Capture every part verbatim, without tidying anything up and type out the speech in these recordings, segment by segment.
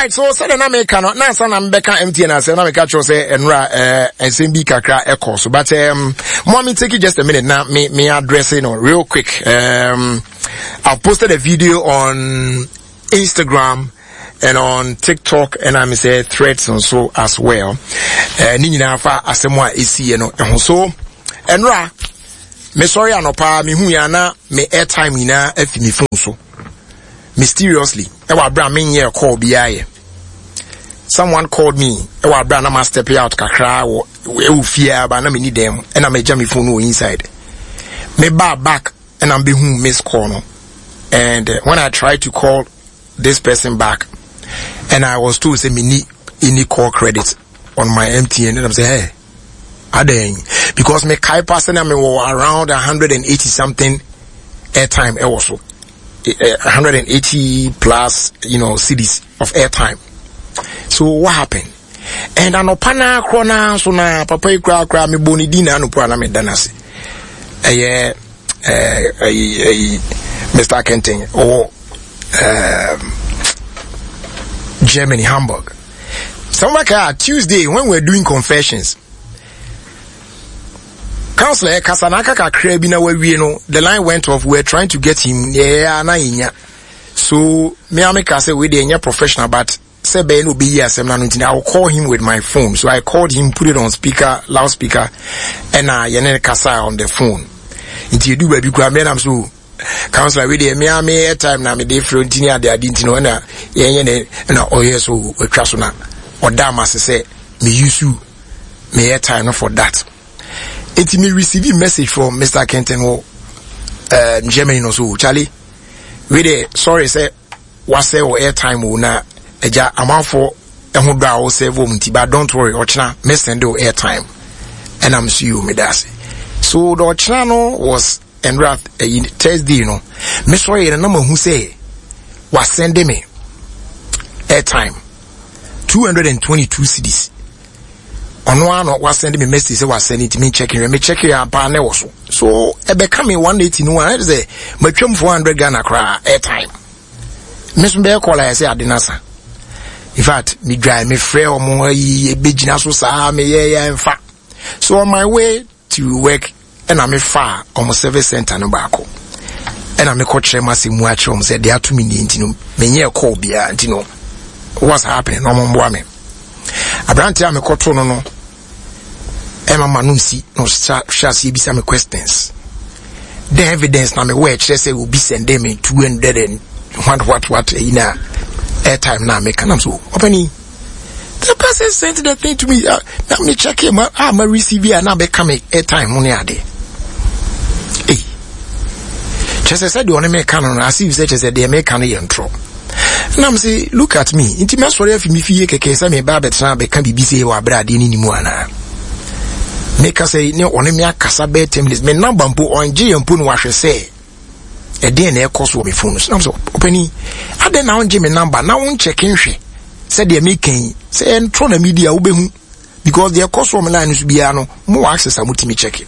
Alright, so say na make no na say na mbeka M T N say na make cho say enra eh ensembi kakra echo so but um mommy take it just a minute now me me address you know real quick. um I've posted a video on Instagram and on TikTok and I'm say threads and so as well. Eh ni nyina fa asemo a esi no ehun so enra me sorry anopa me hu ya na me airtime ina afi me phone so mysteriously e wa bra me nye call biaye. Someone called me e wa bra na ma step out kakra wo e fear ba na me need them and I me jam me phone no inside me ba back and I'm be who miss call no. And uh, when I tried to call this person back and I was told say me need any call credit on my M T N and I'm say hey adeng because me kai person me were around one hundred eighty something airtime also one hundred eighty plus, you know, cities of airtime. So what happened? And anopana krona so na papa ikra kra me boni dina anopra na me danase. Eh eh eh Mister Kenting or um, Germany, Hamburg. Somewhere Tuesday when we're doing confessions. Counselor Kasanaka kakra bi na we no the line went off. We're trying to get him yeah na inya. So me ameka say we dey nya professional but say be no be here sem na no I will call him with my phone. So I called him, put it on speaker, loudspeaker and uh yene kasa on the phone. Inti do baby kwa me am so counselor we dey me am airtime na me dey front ni ade ade ntino na yenye na oye so we twa so na odama say me use you me airtime no for that. It me receive a message from Mister Kenton or uh, Germany no so Charlie. We dey sorry say wase or airtime o na eja amount for ehun do a save mti but don't worry ochna me send o airtime and I'm see you me that's so the ochna no was and wrath uh, Thursday you know me sorry na number who say was send me airtime two hundred twenty-two cedis. On one was sending me message, was sending to me checking, me checking our partner also. So, I become one eighty no one, I say, my chum four hundred Ghana cry airtime. Miss Bear call, I say, I didn't answer. In fact, me drive me free or more, a big naso sa me, yeah, in fact. So, on my way to work, and I'm a far, almost service center no back. And I'm a coach, I must see much home, said, they are two minutes, you know, me near call beer, you know, what's happening, no more woman. I brand I'm a coach, no, no. Emma Manusi no shall see be some questions. The evidence na me where say will be send them in two hundred and what what what in a airtime now me can so opening. The person sent the thing to me. Uh, now me check him. Ah, my receiver and now become airtime money a day. Hey, just said you want to make canon. I see you say just said they make canon intro. Now me say look at me. Intimate for if me fee keke say me babet na be can be busy wa brad ni ni mu ana. Make us say no on me akasa be timeless me number mpo on G mpo no wahwe say e dey na e koso me phone so so opani ade na on G me number na won check nhwe say dey make kan say entro na media wo behu because dey koso me line so bia no mo access amutimi check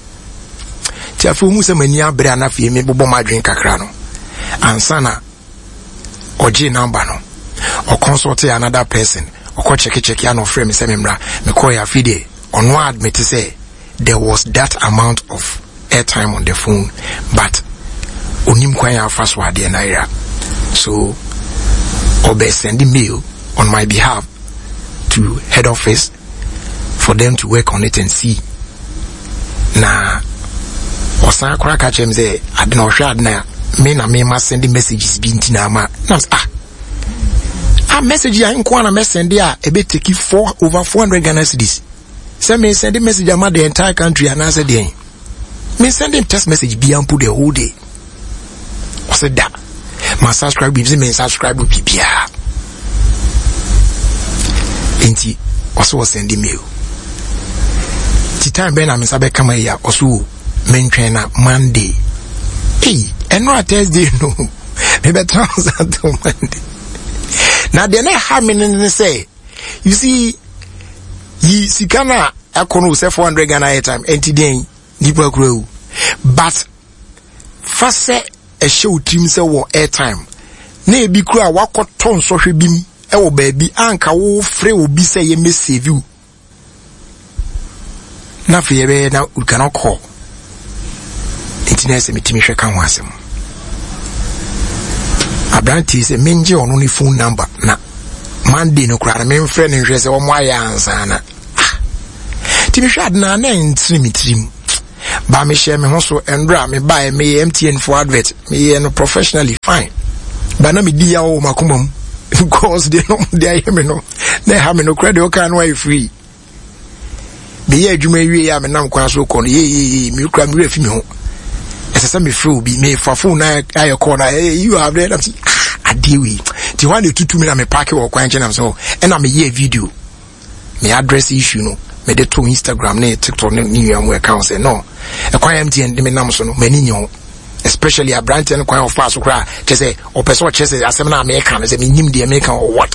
ti afu mu say mani abre na fie me bobo madwen kakra no ansa na o G number no o consult another person o ko check check ya no frame say me mra me call ya fide on one admit to say there was that amount of airtime on the phone, but onim kwanya first word naira. So obe send mail on my behalf to head office for them to work on it and see. Na osan kura ka chem say adna ohwa adna me na me ma send messages bi ntina ma. Na ah a message ya nkwa na me send ya e be take four over four hundred Ghana cedis. Send me send a message about the entire country and answer the me send him text message be and put the whole day. I said that my subscribe me subscribe with P P R. Inti also was sending mail. The time Ben I'm sabe come here also men trainer Monday. Hey, and no Thursday no. Maybe thousand to Monday. Now they not how many say. You see Yi sikana akono say four hundred Ghana airtime enti den nipa kuro but fase e show team say wo airtime na ebi kura wakoton so hwe bim e wo baby anka wo frɛ obi sɛ ye me save you na fe ye na we cannot call itinese mitimi hwe kan ho asem abranti se menje ono ni phone number na Monday no kra me mfrɛ ne hwe sɛ wo mo ayansa na timi hwe adna na ntri mitrim ba me share me ho so endra me buy me M T N for advert me no professionally fine ba na me di ya o makomam because they no they hear me no na ha me no credit o kan why free be ye adwuma wie ya me nam kwa so ko no ye ye me kra me refi me ho ese me free obi me for phone na aye call na you have there am see adewi ti wan dey tutu me na me park wo kwan che na so e na me ye video me address issue no me dey to Instagram na TikTok na new am account say no e kwan M T N de me nam so no mani nyo especially a brand and kwan of fast kra che say o person che say asem na me kan say me nyim de me kan or what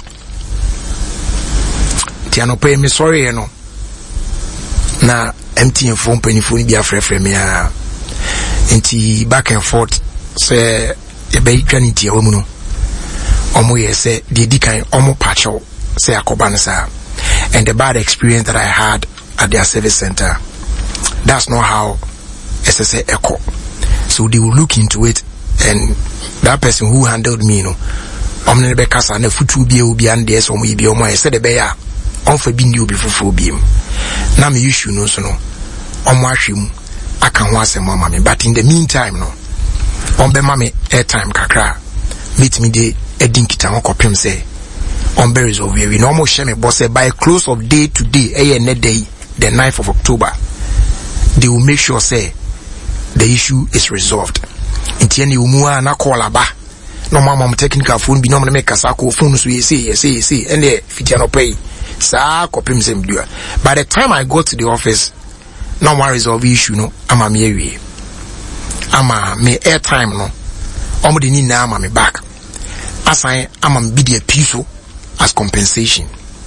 ti ano pay me sorry no na M T N phone penifo ni bia frefre me a enti back and forth say e be twanity awu no omo ye say de di kan omo pacho say akoba no sa. And the bad experience that I had at their service center, that's not how S S A echo. So they will look into it, and that person who handled me, you know, I'm not be kasa na futu bi obi and there so we be o my said the bear on for being you before beam. Na me issue no so no. On washim I can once mama me, but in the meantime no. On be mama airtime kakra. Meet me de edin kita on kopim say. On berries of we normal share me boss by close of day to day, a net day, the ninth of October, they will make sure say the issue is resolved. In Tiani Umua na call aba. No mama technical phone be normally make kasako phone so you see, you see, you see, and the fitiano pay. Sa kopim sem dua. By the time I go to the office, no one resolve issue no, I'm a me I'm a me airtime no. I'm the need now I'm back. As I am a be the piece as compensation.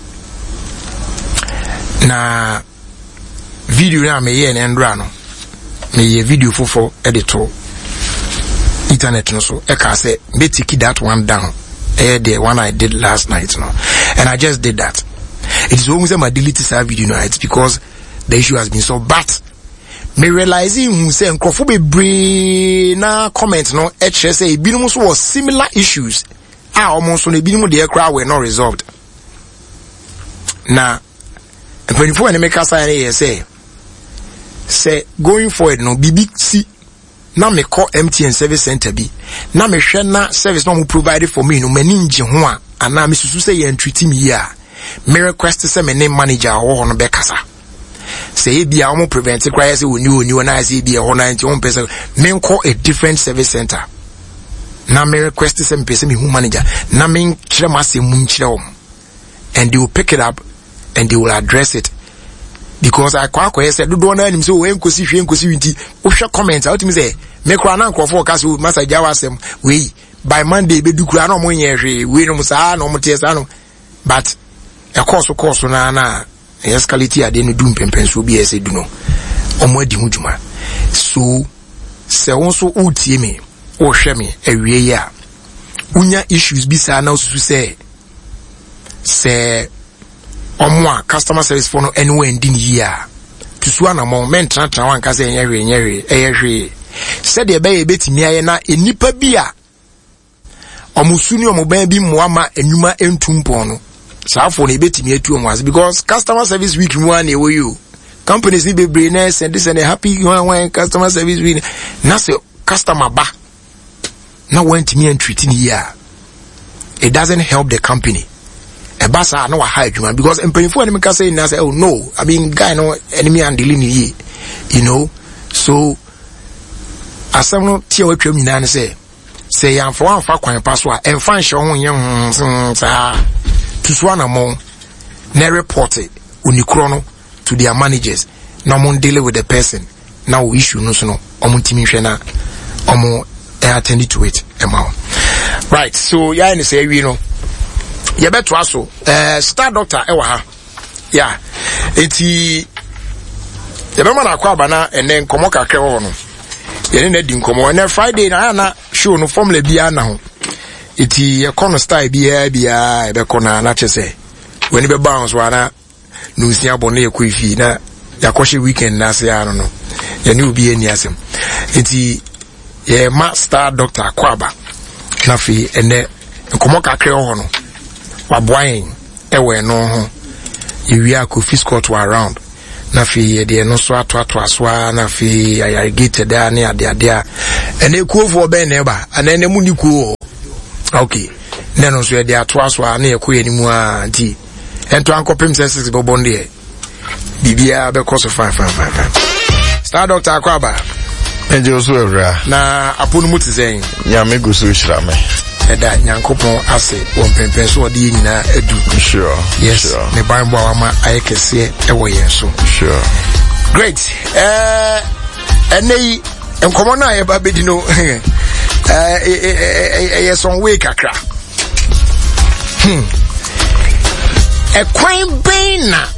Na video na me ye na ndra no me ye video fofo editor internet no so e ka say me take that one down eh the one I did last night no, and I just did that. It is almost my delete this video no, it's because the issue has been so bad. Me realizing who say nkofo bebre na comment no e chere say ebinom so was similar issues. Ah, almost on the beginning of the aircraft were not resolved. Now, when you make us say, say going forward, no B B C. Now me call M T N service center be. Now me share na service no provided for me no meninje ho and now me susu say you treat me here. Me request say me name manager or on be kasa. Say be a mo prevent cry say we knew you na say be a ninety-one percent. Me call a different service center. Na me request some person me who manager na me kire mase mu nkire om, and they will pick it up and they will address it, because I kwa kwa say do do na nim so we nkosi hwe nkosi winti wo hwe comment out me say me kra na nkofo ka so message awasem we by Monday be dukura na mo nye hwe we no sa na mo tie sa no, but e course course na na escalate ade no dum pempen so bi ese du no omo adi hu djuma. So se won so utie me o hwe me awie ya unya issues bi sa na osusu say say omwa customer service for no anywhere in here to so na mo men tra tra wan ka say nyehwe nyehwe eyehwe said e be e betimi aye na enipa bi a omusu ni omoban bi moama enuma entumpon no saafo na e betimi atu omwas, because customer service week mu an e wo you companies ni be brainers and this and a happy when customer service week na say customer ba na went me and treating here, it doesn't help the company. A basa no high human, because in painful enemy can say na say oh no, I mean guy no enemy and dealing ye, you know. So as some tia we twam nyina say say am for amfa kwan paso a emfa nhye ho yen sa to so na mo na report it unikro no to their managers na mo deal with the person now issue no so no omo timi hwe na omo attend to it amount. Right, so yeah, and say we know you better also uh star doctor ewa ha yeah eti you be man akwa bana and then komo kakre ho no ye ne di nkomo na Friday na na show no formula bia na ho iti ye kono style bia bia e be kona na chese when be bounce wana no sia bone ye kwifi na yakoshe weekend na se ano no ye ni obi eni asem iti ye master doctor kwaba na fi ene nkomo kakre ho no waboan ewe no ho ewia ko fiscot around na fi de no so ato ato asoa na fi irrigated da ne ade ade a ene kuofo be ne ba ana ene mu ni kuo okay ne no so de ato asoa na ye ko ye ni mu a nti ento ankopem six bobo ndie bibia be cost five five five star doctor akwaba enje oso ewra na aponu muti zen nya me gusu hira me eda nyankopon ase won pempen so odi nyina edu sure yes sure. Ne bible awama ayekese ewo yenso sure great eh enei enkomo na ye ba bedi no eh eh yes on way kakra hmm e kwan ben na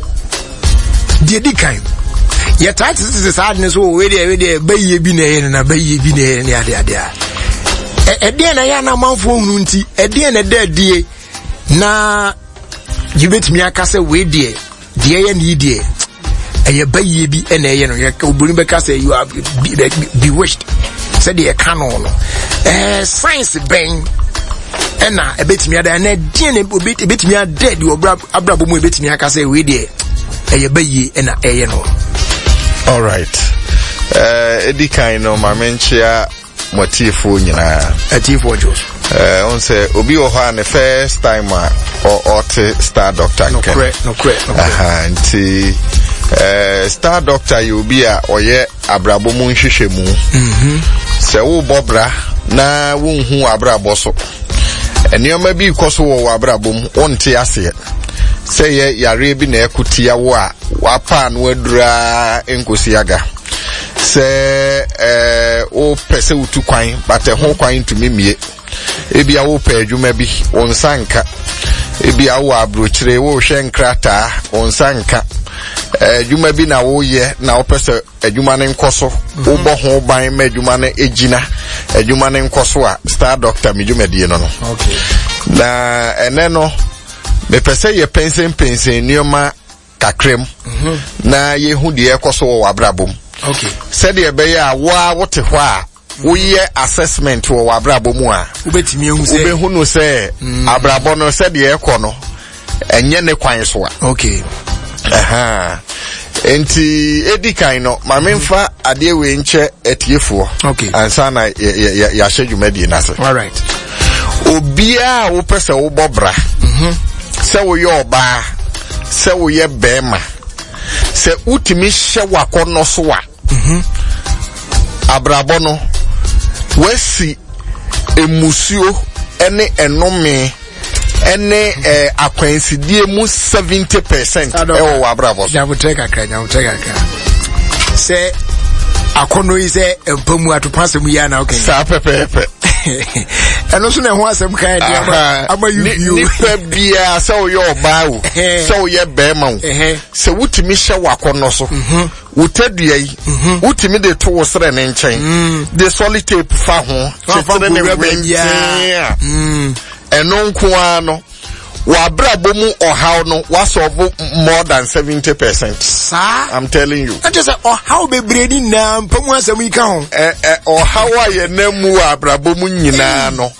de dikan ye tight is sadness so we dey we dey baye bi na ye na baye bi na ye na ade ade a e de na ya na manfo hunu nti e de na da die na jibetimi aka se we de de ye na die e ye baye bi e na ye no ye obuni be ka say you are bewitched said the canon eh science ben e na e betimi ada na de na betimi ada de obrabo mu e betimi aka say we de e ye baye e na e ye no. All right. Uh, edi kind no ma menchia motifo nyina. Atifo Jos. Eh on say obi o ha ne first time or or star doctor no correct no correct no correct. Aha nti eh star doctor you be a oye abrabo mu nhwehwe mu. Mhm. Se wo bobra na wo hu abrabo so. Enioma bi koso wo abrabo mu onte ase. Say ye yare bi na ekutia wo a wapa no adura enkosiaga say eh o pese utu kwan but e ho kwan ntumi mie ebia wo pa adwuma bi onsanka ebia wo abrochire wo hwe nkrata onsanka adwuma bi na wo ye na wo pese adwuma ne nkoso wo bo ho ban ma adwuma ne ejina adwuma ne nkoso a star doctor medwumadie no no okay na ene no me pese ye pensen pensen nioma kakrem mhm na ye hu de ekoso wo abrabom okay said ye be ya wa wote ho a wo ye assessment wo abrabom a ubetimi ehu se ubehu no se abrabo no said ye ekọ no enye ne kwan so a okay aha enti edikan no ma memfa ade we nche etiefo okay ansa na ya ya hwedwumadi na se all right obia wo pese wo bobra mhm se wo ye oba se wo ye bema se utimi hye wakono so a mhm abrabo no wasi emusuo ene enome ene eh, akwansidie mu seventy percent e wo abrabo ja boteka ka ja boteka ka se akono ise empamu atopasem ya na okay sa pepepe eno so na ho asem kan dia ama ama you ni pebia se wo ye oba wo se wo ye bema wo se wutimi hye wakono so wutadua yi wutimi de to wo sere ne nchen de solid tape fa ho chetere ne wentia eno nko ano wa brabo mu ohaw no wa solve more than seventy percent sa I'm telling you that is ohaw be bredi na mpamu asem yi ka ho eh eh ohaw aye na mu abrabo mu nyina no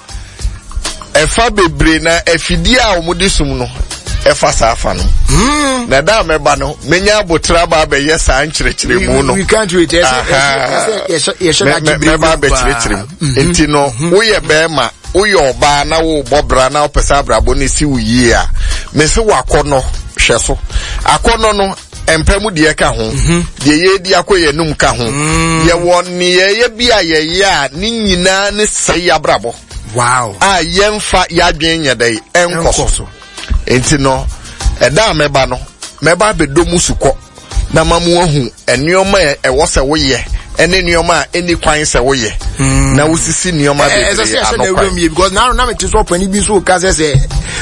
efa bebre na afidi a omudi sum no efa safa no mm na da meba no menya abotra ba be yesa nkyerechire mu no we can't wait yes yes yes meba be kyerechire mu enti no wo ye be ma wo ye oba na wo bobra na opesa abrabo ne si wo yi a me se wakono hwe so akono no empemu de ka ho de ye di akoye num ka ho ye won ne ye bia ye ye a ni nyina ne sai abrabo wow ah yemfa ya dwen nyedai enkoso enti no eda meba no meba bedomu suko na mamu ahu enioma e wo se wo ye ene nioma eni kwan se wo ye na wosisi nioma be because now na me to so pani bi so ka se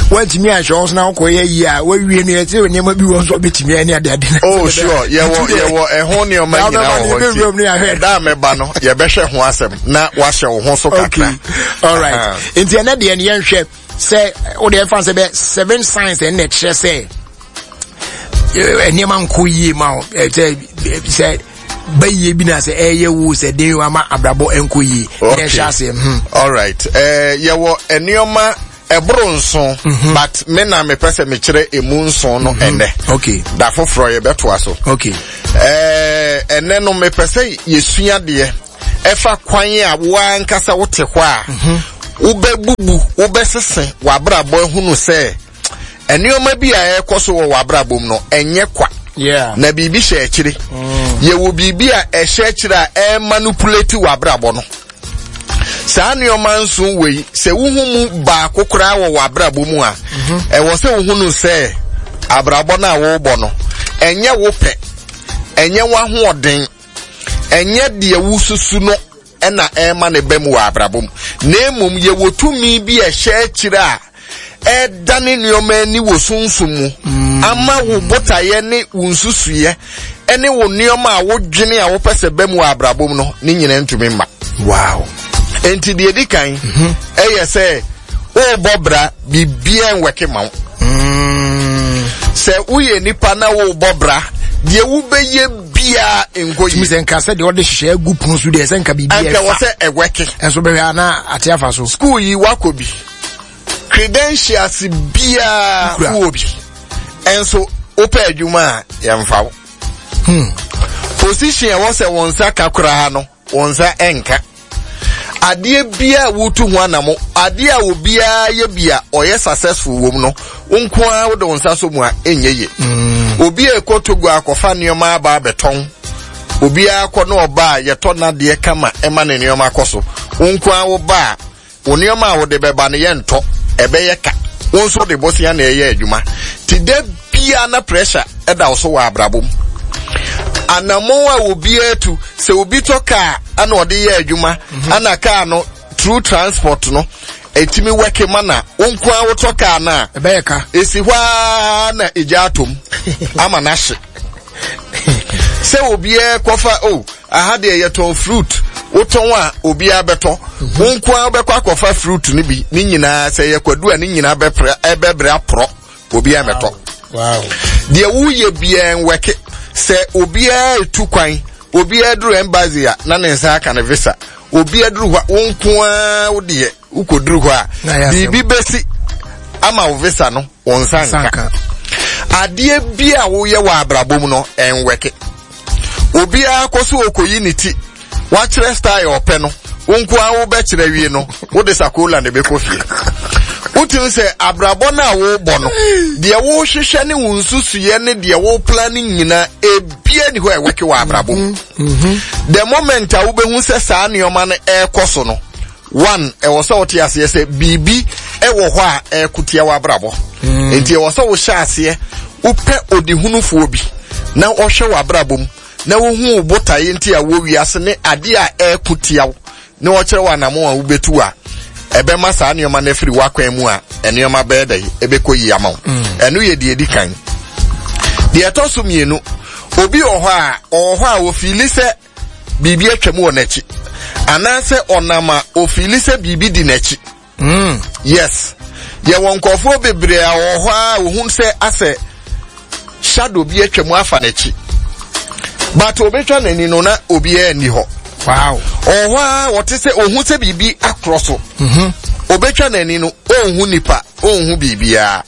What me I show now ko ye ya we wie no yete we nyama bi wo so betimi ani ade ade. Oh sure, ye wo ye wo e ho ne o ma nyina ho. Da me ba no ye be hwe ho asem na wa hye wo ho so kakra. All right. Inti na de ne yen hwe say o de fan say be seven signs and net share say eniema nko yie ma say baye bi na say eye wo say den wa ma abrabo enko yie ne hye asem. All right. Eh ye wo enioma ebro nso but me na me pese me kire emu nso no ene. Okay. Da foforo ye beto aso. Okay. Eh ene no me pese yesua de efa kwan a wo ankasa wote hɔ a ube bubu ube sese wabrabo ehunu se enioma bi a ekoso wo wabrabo no enye kwa. Yeah. Na bibi hye akire. Ye wo bibi a ehye akire a e manipulate wabrabo no. Sa enioma nso wei se wuhumu ba kokora wo wabrabo mu a e wo se wuhunu se abrabo na wo bo no enye wo pe enye wa hoɔden enye de wususu no ena ema ne bem wa abrabom na emum ye wotumi bi e hye akire a e dane nioma ni wosunsumu ama wo botaye ne wunsusuye ene wo nioma a wo dwene a wo pese bem wa abrabom no ni nyina ntumi mma. Wow. Enti de edikan eye se o bobra bibia enweke ma wo. Se uye nipa na wo bobra de wo beye bia enkoyi mi senka se de ode hye agu pun su de senka bibia anka wo se eweke enso be na ate afa so school yi wakobi credentials bia uobi enso opa adwuma yemfa wo hmm position e wo se wonsa kakura ha no wonsa enka ade bia wutu ho anamo ade a obia ye bia oye successful wom no nko a wo de wonsa so mu a enyeye obi ekotogo akofa nioma aba beton obi akọ no oba yeto na de kama ema ne nioma akoso nko a wo ba onioma a wo de beba ne yento ebe ye ka wonso de bosia na eye adwuma ti de bia na pressure eda wo so wa abrabom anamo a obi etu se obi toka ana ode ye adwuma ana ka no through transport no etimi weke mana onko a wotoka na ebeka esi hwa na ejatom ama na hye se obi e kofa oh aha de ye ton fruit woton a obi abeto onko a obekwa kofa fruit ni bi ni nyina se ye kwadu a ni nyina bebre ebebre apro obi ameto. Wow. De wuye bia enweke se obi a etu kwan obi aduru embassy a na nensa aka na visa obi aduru hwa onko a wode ukoduru hwa bibi besi ama visa no onsanka ade bia wo ye wa abrabom no enweke obi akoso okoyi niti wa kire style ope no onko a wo be kire wie no wo de sakola ne be kofie utim se abrabo na wo bo no de wo hwehwe ne wunsusuye ne de wo planning nyina ebia ni ho eweke wa abrabo the moment a wo be hu se saa nioma no ekoso no one e wo so tie ase se bibi e wo ho a ekotia wa abrabo enti e wo so wo hye ase wo pe odihunufo obi na wo hwe wa abrabo na wo hu botaye enti a wo wiase ne ade a ekotia wo ne wo kire wa namo a wo betu a ebe masa anioma na firi wakwan mu a enioma bede ebe koyi ama enu ye de edi kan de etoso mienu obi oho a oho a wo fili se bibi atwam wo nachi anase onama o fili se bibi di nachi mm yes ye wonkofo bebre a oho a wo hun se ase shadow bi atwam afa nachi but obetwa nani no na obi e ni ho. Wow. Oh wa what say ohun se bibi across. Mhm. Obetwa nani no ohun nipa ohun bibia.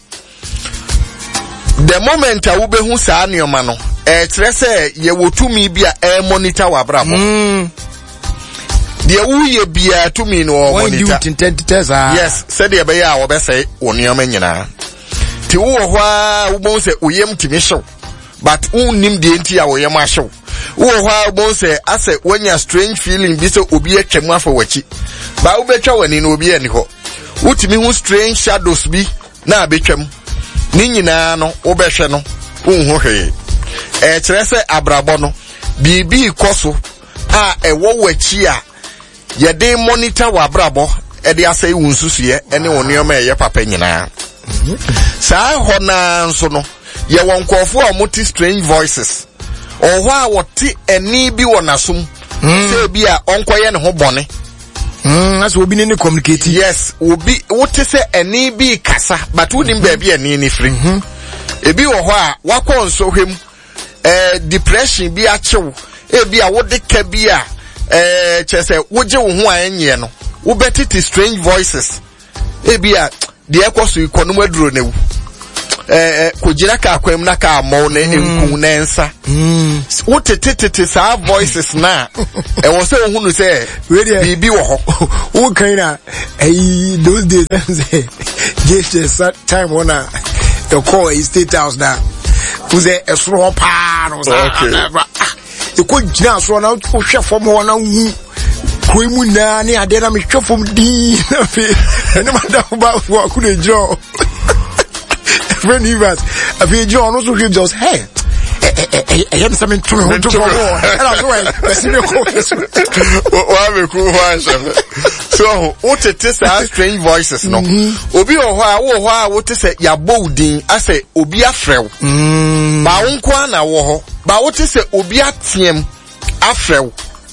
The moment a wo be hu saa nioma no e kire se ye wotumi bia e monitor wa brabo. Mm. De wo ye bia tumi no o monitor. Yes, said de be ya wo be say wo nioma nyina. Ti wo ho a wo bon se oyem timi hyew. But unnim de enti a wo yem ahyew. Wo ho bon say ase wanya strange feeling bi se obi atwam afa wachi ba wo betwa wani na obi ani ho wutimi hu strange shadows bi na abetwam ni nyina no wo behwe no unhu hwe e kire se abrabo no bibi ikoso a ewo wachi a ye de monitor wa abrabo e de ase wunsusuye ene wonioma eye papa nyina. Saa ho na nso no ye won nkofo a multi strange voices or wa wote eni bi wonasum say bi a onkoye ne ho bone mm as obi ne communicate. Yes, obi wote say eni bi kasa but wonim ba bi eni ni free ebi wo ho a wakọ nso hwem eh depression bi achew ebi a wode ka bi a eh chese woje wo ho a enye no wo betiti strange voices ebi a de ekoso ikono aduro newu eh kujira ka akwam na ka amọ na enku na ensa mm wo tetetete sa voices na e wo se wo hunu se bibi wo ho wo kan na eh those days say just that time when the call is state house now who's a slow pa no sa e ko gina so na o hwe fom ho na hu koimu na ni ade na me hwe fom di na fe ene madam ba wo ku de jo friend Evans afi jo no so hwe just hey eh eh eh something to me to go and I go and see me go wa me ku ho so what it is a strange voices no obi o ho a wo ho a wo te se ya bowdin ase obi afrew mm ba wonko na wo ho ba wo te se obi atiem afrew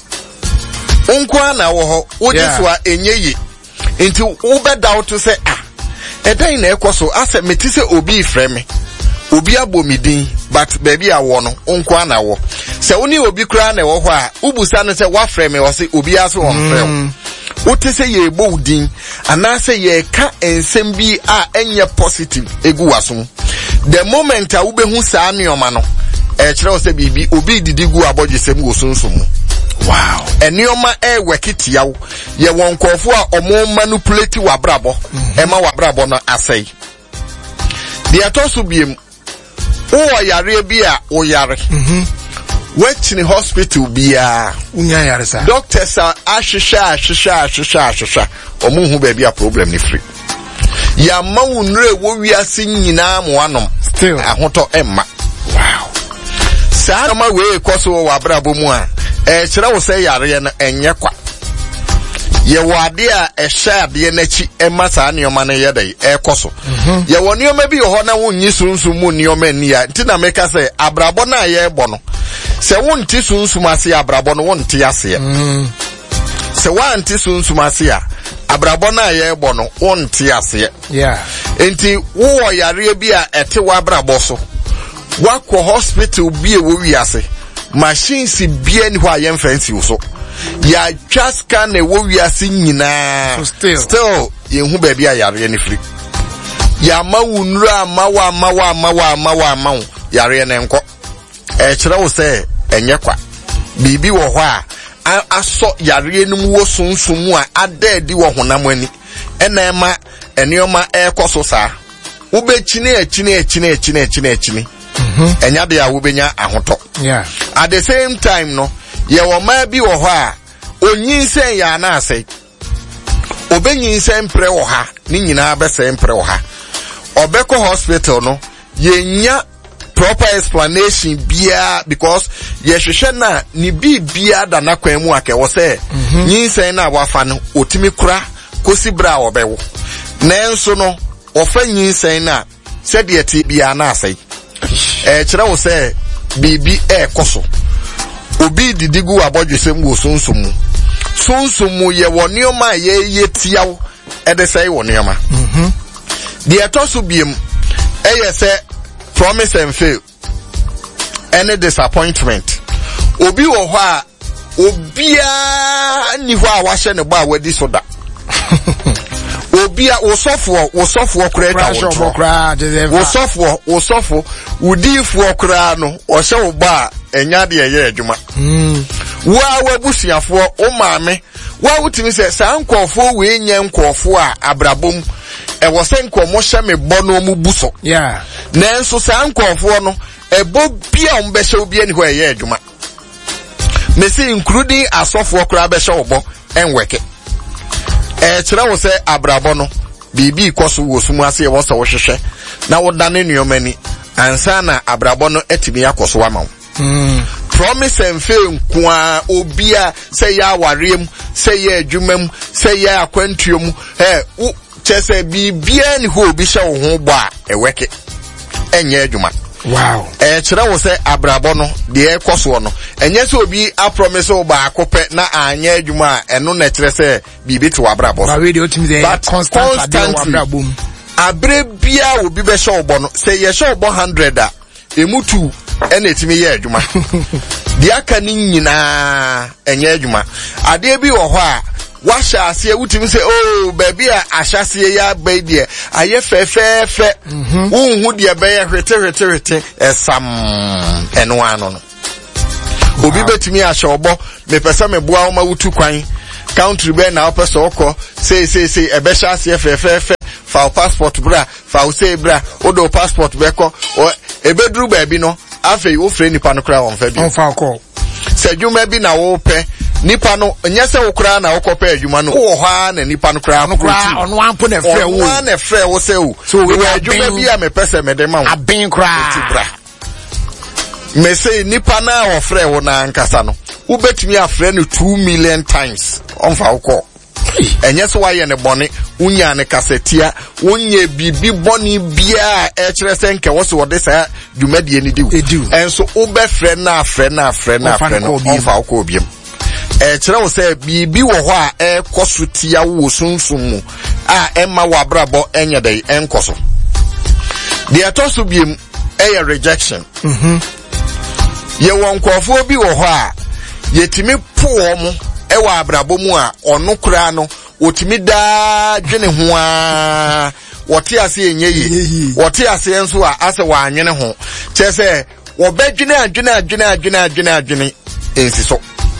wonko na wo ho wo de so a enyeyi enti wo be doubt to say ah edan na ekoso ase meti se obi frɛ me obi abomidin but baby awo no wonko na wo se woni obi kura na wo ho a ubusa no se wa frɛ me wo se obi aso won frɛ wote se ye bowdin anase ye ka ensem bi a enye positive egu waso the moment a ubehu saa neoma no e kire wo se bibi obi didi gu abodjesem go sunsun wow enioma e wekitiawo ye won kofo a omo manipulate wabrabo e ma wabrabo no asai de atoso biem wo yare bi a wo yare mhm wetini hospital bia unya yare sa doctors are ashisha ashisha ashisha ashisha omo hu ba bia problem ni free ya ma wunre wo wiase nyina mo anom still ahoto emma wow sa ma we koso wo abrabo mu a e kire wo se yare na enye kwa ye wade a e hya de na chi emma sa neoma na ye dai e koso ye wo neoma bi ho na wonyi sunsun mu neoma ni ya ntina meka se abrabo na ye bo no se wonti sunsun ase abrabo no wonti ase mm se wanti sunsun ase a abrabo na ye bo no wonti ase yeah enti wo yare bi a ete wa abrabo so wakọ hospital bi e wo wiase machines bia ni ho ayen fancy so ya just scan e wo wiase nyina so still still ye hu ba bia yare ni free ya ma wunura ma wa ma wa ma wa ma wa ma yare ne nko e kire wo se enye kwa bibi wo ho a aso yare num wo sunsun mu a adedi wo honam ani ena ema enioma e koso sa wo be chine achine achine achine achine achine mhm enya de a wo benya ahoto yeah at the same time no ye wo ma bi wo ho a onyinsen ya na asai obenyinsen pre wo ha ni nyina be sen pre wo ha obeko hospital no yenya proper explanation bia because ye hwehwe na ni bibia da na kwan mu ake wo se nyinsen na wafa no otimi kura kosi bra wo bewo nenso no ofa nyinsen na se de ti bia na asai eh kire wo se bibi e koso obi didigu abodwesem go sunsumu sunsumu ye wonioma ye yetiawo e de sai wonioma mhm de etoso biem e ye se promise and fail any disappointment obi wo ho a obia ni ho a wa hye ne ba wadi soda obia osofo osofo kura ta wo osofo osofo udifo kura no o hye wo ba enya de ye adwuma mm wa wabusuafo o maame wa wutimi se sa nkofo we nya nkofo a abrabom e wo se nkomo hye me bo no mu buso yeah nenso sa nkofo no e bo bia o mbe hye obi ani ho ye adwuma me se including asofo kura be hye wo bo enweke e kire wo se abrabo no bibi ikoso wo sumu ase e wo se wo hwehwe na wo dane nuomani ansa na abrabo no etimi yakoso wa mawo mm promise and fail kwa obia say ya warem say ya adwumam say ya akwantuom eh chese bibia ni ho bi hye wo ho bo a eweke enye adwuma. Wow. Eh kire wo se abrabo no de ekoso no enye se obi a promise wo ba akope na anya adwuma eno na kire se bibi te wabrabo so. Ba we dey otimi dey constant abrabo mu. Abre bia obi be hye wo bo no se ye hye wo bo one hundred a emutu ene etimi ye adwuma. De aka ni nyina enye adwuma. Ade bi wo ho a washa ase wutimi se oh baby a ahyase ya ba die aye fefefe unhu de be ye hwete hwete hwete esam eno ano no obi betimi ahye obo me pesa me boa ma wutu kwan country be na opese okọ say say say e be hye ase fefefe fa passport bra fa say bra odo passport be ko e be duru ba bi no afei wo frɛ nipa no kra won fa bi on fa ko se dwuma bi na wo pɛ nipa no nyese wo kra na wo kɔpɛ adwuma no wo ha na nipa no kra no kra ono ampo na frɛ wo ono na frɛ wo se wo so we adwuma bi a me pɛsɛ me de ma wo aben kra me say nipa na wo frɛ wo na nkasa no wo betumi afrɛ no two million times on fa wo kɔ enye so waye ne bone unya ne kasetia unye bibi boni bia e kire se nke wo se wo de sa dwumadie ni diu enso wo be frɛ na frɛ na frɛ na frɛ no on fa wo kɔ obiem e kire wo se bibi wo ho a e koso tia wo sunsun mu a e ma wo abrabo enye dai enkoso de atoso biem e ye rejection mhm ye won kwofo bi wo ho a yetimi po wo ewa abrabo mu a ono kura no otimi da dwene ho a wote ase enye yi wote ase enso a ase wa anwene ho chese wo bedwene adwene adwene adwene adwene adwene ensi so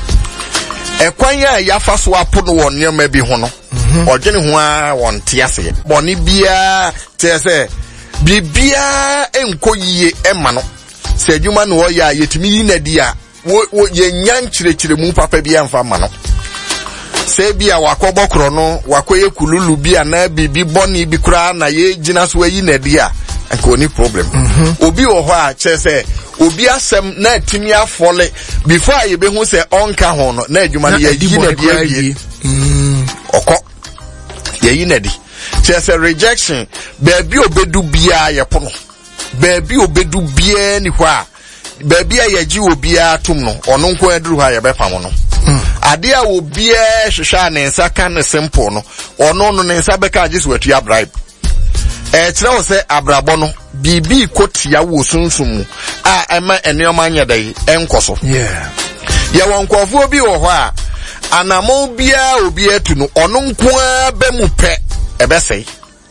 ekwan ya yafa so apono won nyema bi ho no odwene ho a wonte ase boni bia chese bibia enkoyie ema no se adwuma no wo ya yetimi yi na di a wo ye nyan chirechire mu papa bia mfa ma no se bia wakobọ kro no wakoye kululu bia na bibi boni bi kura na ye gina so yi na di a enko oni problem obi wo ho a che se obi asem na timi afole before ye be hu se onka ho no na adwuma na ye yi na di a mm okọ ye yi na di che se rejection baby obedu bia ye pono baby obedu bia ni hwa baby a yaji obi atum no ono nko aduru ha ye be fam no ade a obi a hwehwa ne nsa kan simple no ono no ne nsa be ka age so atua bribe e kire wo se abrabo no bibi kotia wo sunsun mu a ema eneoma nya dai enkoso yeah ye won kwofo obi wo ho a anamo bia obi atu no ono nko a be mu pe e be sei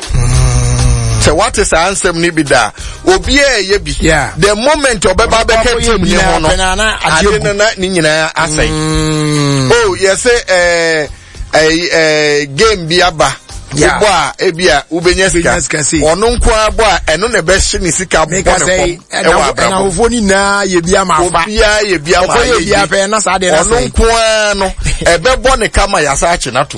so what is answer ni bi da obi e ye bi yeah. The moment obeba be ka team ni ho no ade na na ni nyina asai oh yes eh eh game bi aba yeah. Bo a ebia ubenya sika ono nko abo a eno na be hye ni sika bo ne ko e wa bra na ofo ni na ye bia ma fa obi a ye bia ma ye bia pe na sa de na ono nko no e be bo ne kama ya sa achi na to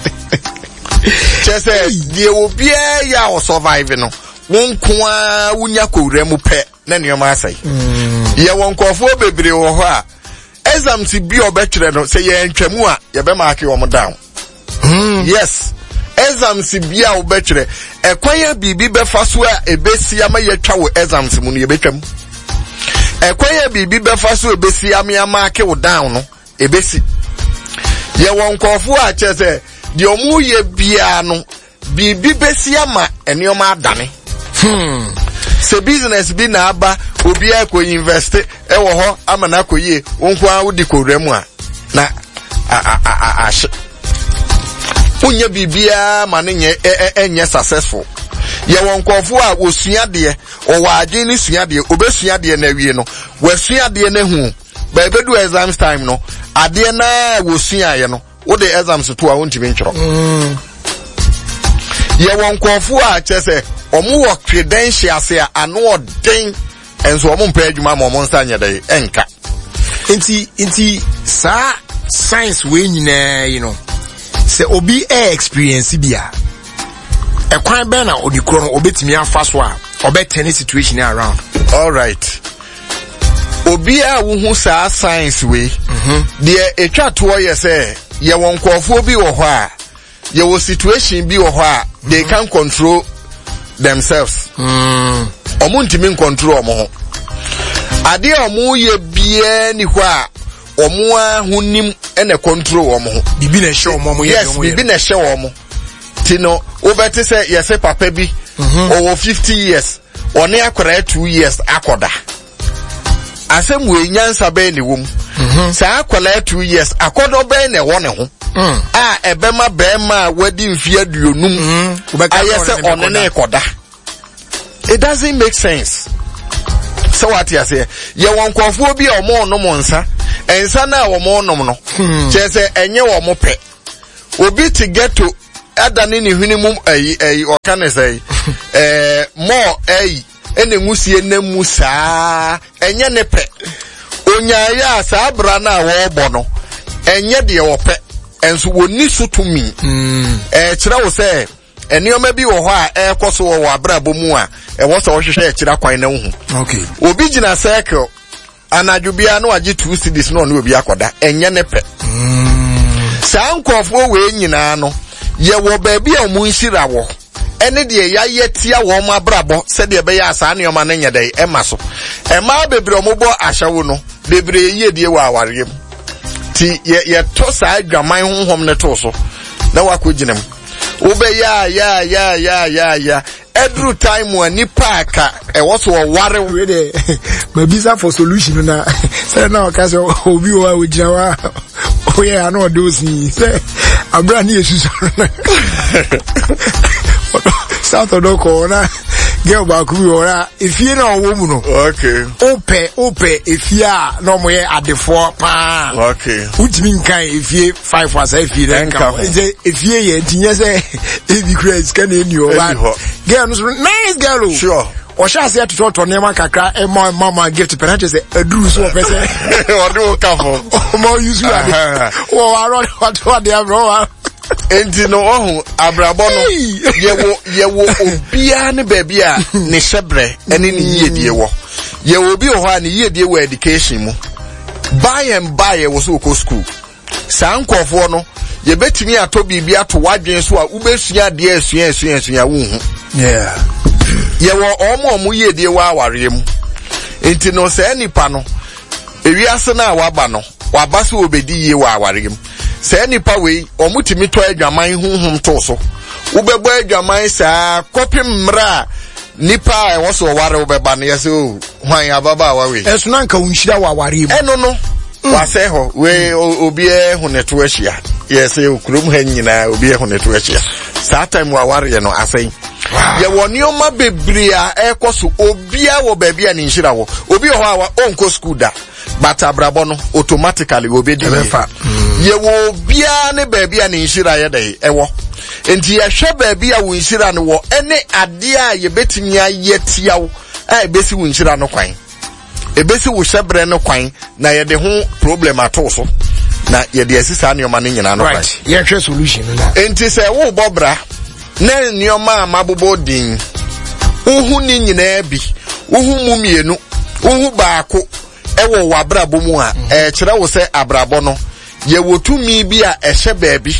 chese die obi a ya o survive no wonkwa wunya kowura mu pe na neoma asai ye wonkofo bebre wo ho a exam ti bi obetwere no se ye ntwamu a ye be mark wo down yes exam si bi a obetwere ekwan ya bibi be faso a ebesi ama ye twa wo exams mu no ye betwam ekwan ya bibi be faso ebesi ama ya mark wo down no ebesi ye wonkofo a chese di omu ye bia no bibi besi ama eneoma adane hmm se business bi na aba obi akọ invest e wo ho ama na akoyie wonko a wodi kowremu a na a a a unya bibia ma ne nye enye successful ye wonkofo a wosua de o wa adwen ni sua de obesua de na wie no wasua de na hu ba bedu exams time no ade na wosua ye no wo de exams to a wontimi ntworo mm ye wonkofo a chese omu wo credentials ya anu odin enso omu mpa adwuma ma omu nsa nya dai enka inti inti sa science we nyina you know se obi e experience bia e kwan be na odikro no obetimi afa so a obetene situation around all right obi a wo hu sa science we mhm de etwa to ye se ye wonkofo bi wo ho a your situation be or where they can control themselves. Mm. Omuntimi control omo. Ade omo ye bie ni hwa omo ahunim ene control omo. Bibi na show omo ye. Yes, bibi na show omo. Tino obete say yes papa bi over fifty years, one akwara two years akoda. Asem we nyansa be ni wom. Sa akwara two years akoda be na won ho. Ah ebema bema wadi mfie aduonum. Ayese one na ekoda. It doesn't make sense. So what you say? You want kwafo bi omo no monsa. Ensa na omo no no. Che say enye omo pe. Obi to get to adani ni hwinimum ayi ayi o kan say eh more ayi ene ngusie namu saa enye ne pe. Onya ya saa bra na wo bo no. Enye de wo pe. Enso woni so to mi. Eh kira wo say enioma bi wo ho a ekoso wo abrabo mu a e wo so wo hwehwe akira kwan na hu. Okay. Obi gina circle anadwo bia na wage two cities no no obi akoda enye ne pe. Sa nkofo we nyina no ye wo ba bia omu nhira wo ene de ya yetia wo ma abrabo se de be ya asa enioma na nya dai e maso e ma bebre omubo ahyawo no bebre ye de wa awarem ti ye ye to sa adwaman honhom ne to so na wakoginem ube ya ya ya ya ya ya every time when ni parka e was so ware we dey mabisa for solution na say na o ka say obi o wa ojira o ye ano do si say abra ni esusu south of corner girl ba ku ora ifie na owo mu no okay ope ope ifie a no mo ye adefo pa okay utimi nkan ifie five was ifie den kan ifie ye tinye say ebi craze kan eni o ba girl no nice girl sure o sha say to to nema kakra e mo mama gift penalty say aduru so o say o do ka fo o mo use you ade o aro what what dey bro enti no ohun abrabo no yewo yewo obia ne baabi a ne hyebre ene ne yiedie wo yewo bi ho a ne yiedie wo education mu buy and buy wo so ko school san nkofo no ye betimi ato bibia to wadwen so a ubesua de asua asua asua wo hu yeah yewo omo omo yiedie wo aware mu enti no se nipa no ewiase na waba no waba so obedi yie wo aware mu se nipa we omutimi to adwaman hunhum to so ubebo adwaman saa kopim mra nipa e wo so ware ubeba na yese o hwan ababa wa we esu na nka unhira wa ware mu eno no wase ho we obi e huneto ahia yese okurum ha nyina obi e huneto ahia saa time wa ware no asen ye woni o ma bebre a ekoso obi a wo ba bia ni nhira wo obi ho a onko school da but abrabo no automatically obi di ye wo bia ne ba bia ni nhira ye dai ewo enti ye hwe ba bia wo nhira no wo ene ade a ye betimi aye tiawo a ebesi wo nhira no kwan ebesi wo hyebre no kwan na ye de ho problem ato so na ye de asisa ne o ma ne nyina no kwan ye hwe solution na enti se wo bobra na nioma amabobo din uhu ni nyina bi uhu mu mienu uhu baako ewo wabrabo mu a e kire wo se abrabo no ye wotumi bi a ehye baabi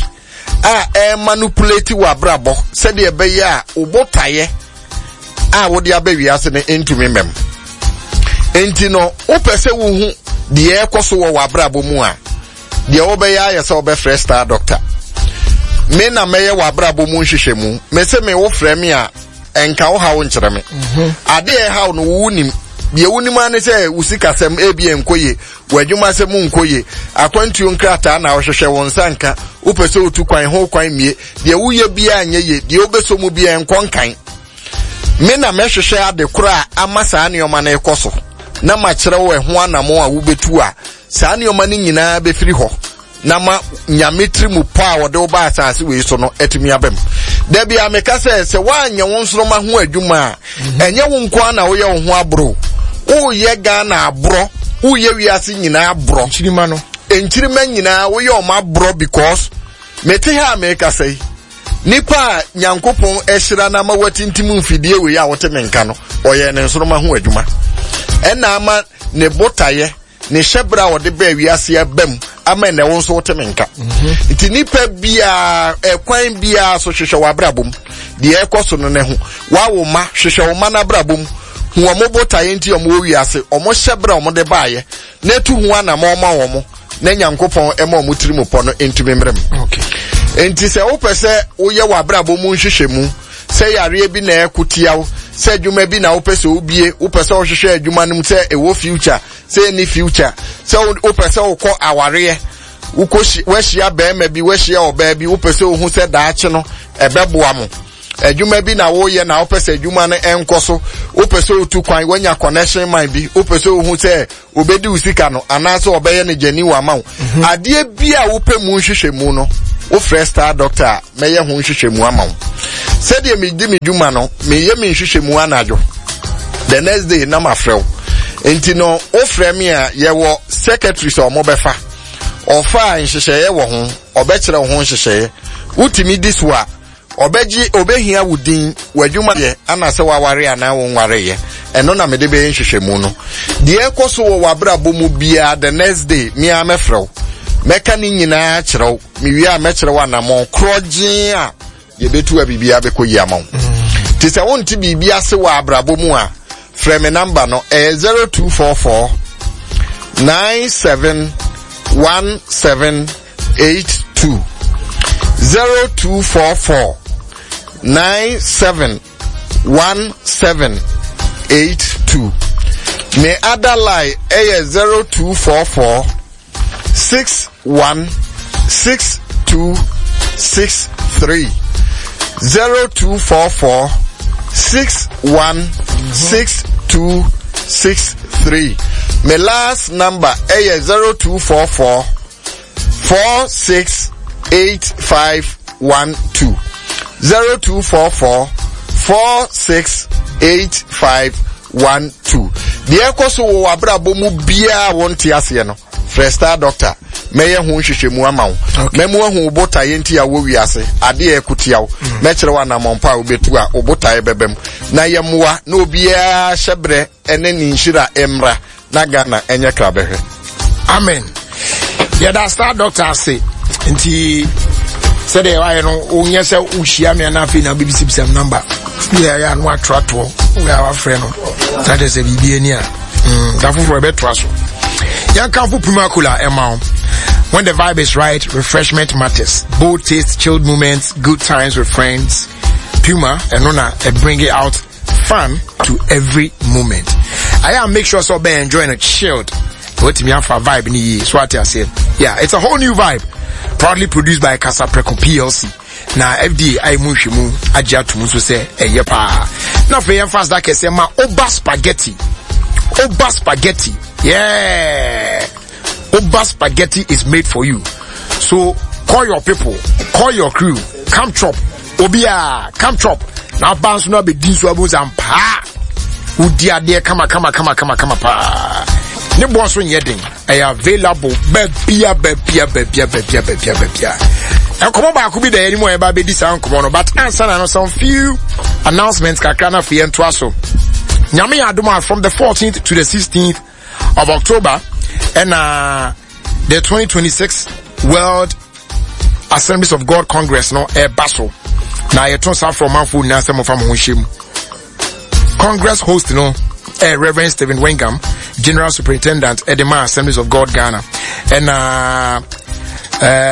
a e manipulate wabrabo se de be ya obotaye a wo de abawi ase ne entumi mem enti no wo pese wo hu de e koso wo wabrabo mu a de wo be ya ye se wo be fresh star doctor me na meye wabrabo mu hwehwe mu me se me wo frɛ me a enka wo ha wo nkyere me ade e ha no wunim de wunim ane se usikasem ebi enkoye wadwuma se mu nkoye akwantuo nkrata na wo hwehwe won sanka wo pese otu kwan ho kwan mie de wuye bia anye ye de obeso mu bia enkonkan me na me hwehwe ade kora amasa ne oma na ekoso na ma kyerɛ wo ho anamo a wo betu a saa ne oma ne nyinaa be firi ho na ma nyametri mu pa wo de oba asase we so no etimi abem da bia me ka se se wanya won soro ma ho adwuma enye wo nko na wo ye wo ho abro wo ye ga na abro wo ye wiase nyina abro nchirima no enchirima nyina wo ye o ma abro because mete ha me ka sei nipa nyankopon ehira na ma watintim mfidie we ya wote menka no oye ne soro ma ho adwuma ena ama ne botaye ne hyebra wo de ba wiase abam ama na won so wotemenka nti nipa bia ekwan bia so hwehwe wa brabom de ekoso no ne ho wa wo ma hwehwe wo ma na brabom hu omo botaye nti omo wi ase omo hyebra omo de baaye na tu hu ana ma omo omo na nyankopon ema omo tiri po no entumi mrem okay enti se wo pese wo ye wa brabom nhwehwe mu se yare bi na ekotiawo se adwuma bi na wo pese obie wo pese wo hwehwe adwuma num se ewo future se ni future se wo pese wo kɔ aware wo kɔ wahia bɛɛma bi wahia ɔbaa bi wo pese wo hu se daache no ɛbɛboa mo adwuma bi na wo ye na wo pese adwuma no enko so wo pese wo tu kwan wanya connection man bi wo pese wo hu se obedi usika no anaso obeye ne jani wa ma wo ade bi a wo pɛ mu nhwehwɛ mu no wo fresh star doctor meye ho nhwehwɛ mu ama wo said ye me di me dwuma no me ye me nhwehwɛ mu anajo the next day na ma frɛw enti no o frɛ me a ye wo secretary so mo befa ofa nhwehwɛ ye wo ho obɛkyerɛ wo ho nhwehwɛ utimi this wa obeji obehia wudin wadwuma ye anase waware ana wo nware ye eno na me de be nhwehwɛ mu no de ekoso wo wabrabo mu bia the next day me a me frɛw meka ni nyina kyerɛw me wi a me kyerɛw na mo krogin a ye betu abibia be koyi amaw ti se won ti bibia se wa abrabo mu a frɛ me number no eh zero two four four nine seven one seven eight two zero two four four nine seven one seven eight two. Me other lie eh zero two four four six one six two six three zero two four four six one six two six three. My last number eh zero two four four four six eight five one two zero two four four four six eight five one two. The ekoso wo abrabo mu bia wonte ase no fresh star doctor meye ho hwehwe mu ama wo memu ho bota yenti a wo wiase ade ekotia wo me kire wa na mompa obetu a obota e bebem na yemwa na obia hyebre ene ni nhira emra na Ghana enye krabehwe amen. Yeah, that star doctor say nti said they why no onye se uhia me na afi na B B C some number yeah yeah no atrato we our friend that is a bibi a mm that for be traso yan kan for Primakula ema when the vibe is right refreshment matters bold taste chilled moments good times with friends Puma and Nona and bring it out fun to every moment. I am make sure so be enjoying a chilled what me for vibe ni so what I say yeah it's a whole new vibe proudly produced by Casapreco P L C. Na F D A mu hwemu agya to mu so say eye pa na fe yem fast that ke say ma oba spaghetti oba spaghetti yeah oba spaghetti is made for you, so call your people, call your crew, come chop obia come chop na bounce no be din so abuz am pa udi ade kama kama kama kama kama pa ne boss so yedin ay available bebia bebia bebia bebia bebia bebia and come back could be there anymore about be this and come on but answer na some few announcements kakra na fe ento aso nyame adoma from the fourteenth to the sixteenth of October and uh the twenty twenty-six World Assemblies of God Congress no e baso na yeton sa from manfo na some of am ho hiem Congress host no eh, Reverend Stephen Wengam, General Superintendent Edema Assemblies of God Ghana, and uh, uh